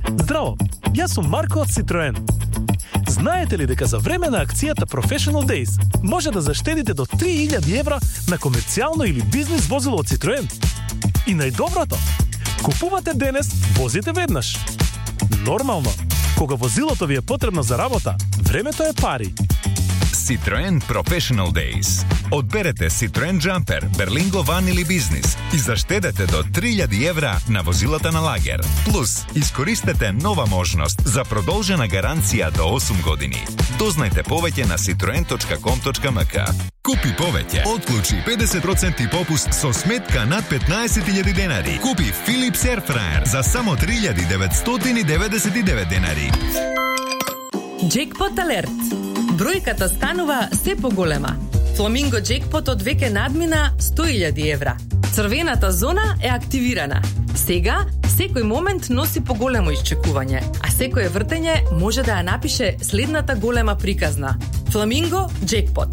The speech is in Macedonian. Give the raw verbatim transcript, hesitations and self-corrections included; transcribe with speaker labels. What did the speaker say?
Speaker 1: Здраво, јас сум Марко од Citroen. Знаете ли дека за време на акцијата Professional Days може да заштедите до три илјади евра на комерцијално или бизнис возило од Citroen? И најдоброто, купувате денес, возите веднаш. Нормално, кога возилото ви е потребно за работа, времето е пари.
Speaker 2: Citroen Professional Days. Одберете Citroen Jumper, Berlingo Van или Business и заштедете до три илјади евра на возилата на лагер. Плюс, искористете нова можност за продолжена гаранција до осум години. Дознајте повеќе на citroen точка com точка m k. Купи повеќе. Отклучи педесет проценти попуст со сметка над петнаесет илјади денари. Купи Philips Air Fryer за само три илјади деветстотини деветдесет и девет денари.
Speaker 3: Джекпот алерт. Бројката станува се поголема. Фламинго джекпотот веќе надмина сто илјади евра. Црвената зона е активирана. Сега, секој момент носи поголемо исчекување, а секое вртење може да ја напише следната голема приказна. Фламинго джекпот.